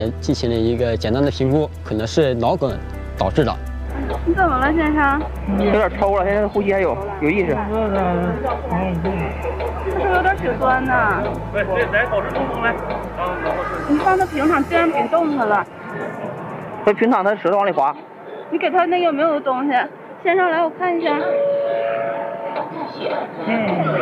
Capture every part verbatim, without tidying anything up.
进行了一个简单的评估，可能是脑梗导致的。 你怎么了，先生？ 有点抽了，现在呼吸还有有意识。 他是不是有点血栓呢？ 来来，保持通风来。 你放他平躺，既然别动他了。 他平躺，他舌头往里滑。 你给他那个有没有东西？先生，来我看一下。 嗯。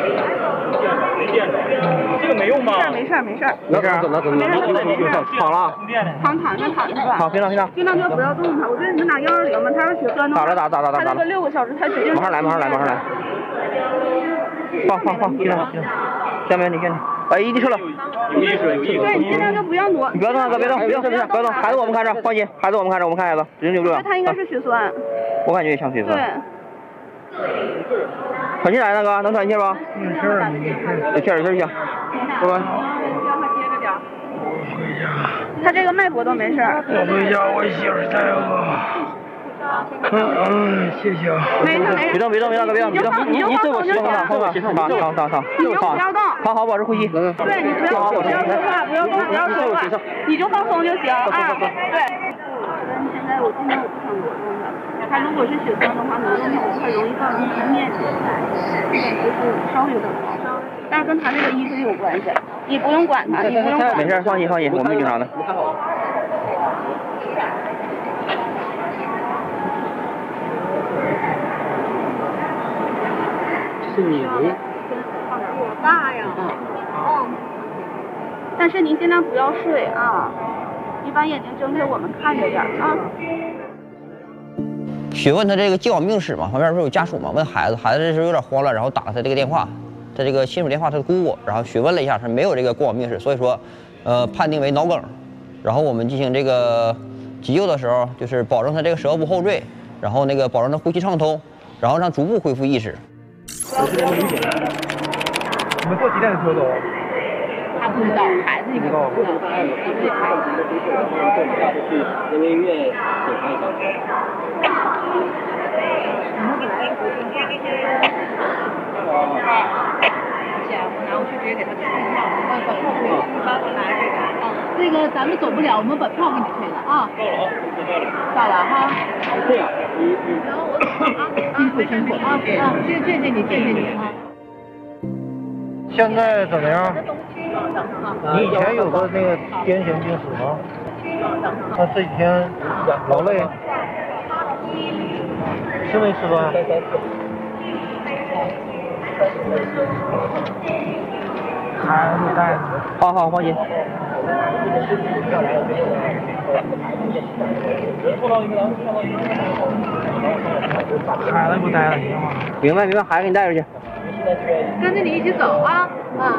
这个没用吧？ 没事没事没事。 没事，那怎么没事没事。 躺了。 躺躺着躺着吧。 好，平躺平躺。 平躺就不要动他。我觉得你们打幺二零吧，他要是血栓的话。 打了打打打打打。 他这个六个小时才指定。 马上来马上来马上来。放放放，平躺平躺。下面你先。哎，一滴撤了。 有意识有意识。 对，你尽量就不要挪。 你不要动，哥，别动，别动，别动，不要动。孩子我们看着，放心，孩子我们看着，我们看孩子，指定救不了。 他应该是血栓。 我感觉也像血栓。 对。 喘气来，大哥，能喘气不？ 没事儿，没事儿。 有气儿有气儿行，拜拜。 让他接着点。 回家。 他这个脉搏都没事儿。 我回家，我媳妇带我。嗯嗯，谢谢啊。 没事没事。 别动别动别动别动别动，你你对我躺躺躺躺躺躺躺， 你就不要动， 躺好保持呼吸。 对，你不要不要说话，不要动，不要说话，你就放松就行啊。对。现在我今天我不想挪动它，它如果是血栓的话，挪动它我很容易造成它面血来，就是稍微有点高，但是跟他那个医生有关系，你不用管他，你不用管。 没事，放心放心，我们警察的。 是你多大呀？嗯。但是您尽量不要睡啊，你把眼睛睁开，我们看着点啊。 询问他这个既往病史嘛，旁边不是有家属嘛？问孩子，孩子这时候有点慌了，然后打了他这个电话，他这个亲属电话他的姑姑，然后询问了一下，他没有这个过往病史，所以说，呃，判定为脑梗。然后我们进行这个急救的时候，就是保证他这个舌部后坠，然后那个保证他呼吸畅通，然后让逐步恢复意识。 你们坐几点的车走？ 他不知道，孩子也不知道。 人民医院检查一下。 钱我拿回去直接给他退票，把票退了，把拿这个。啊，那个咱们走不了，我们把票给你退了啊。到了哈。 这样，你你。 行，我走啊，辛苦辛苦啊啊，谢谢谢你谢谢你啊。 现在怎么样？你以前有过那个癫痫病史吗？那这几天劳累，吃没吃饭？孩子带着。 好好放心。 孩子不带了行吗？ 明白明白，孩子给你带出去。 跟着你一起走啊啊！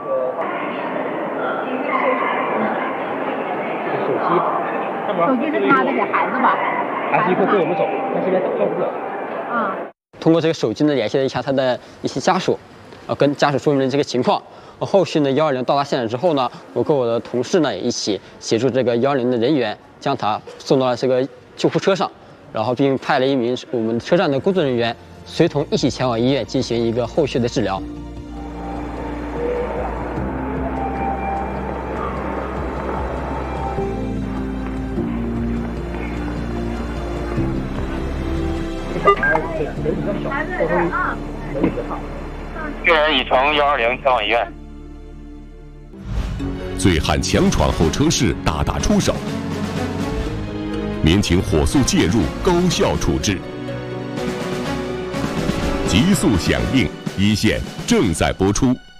手机， 手机是他的，给孩子吧。 孩子一会儿跟我们走，他现在照顾不了。 啊。 通过这个手机呢，联系了一下他的一些家属，呃，跟家属说明了这个情况。后续呢，幺二零到达现场之后呢，我跟我的同事呢也一起协助这个幺二零的人员，将他送到了这个救护车上，然后并派了一名我们车站的工作人员随同一起前往医院进行一个后续的治疗。 病人已乘幺二零前往医院。 醉汉强闯候车室，大打出手，民警火速介入，高效处置。急速响应，一线正在播出。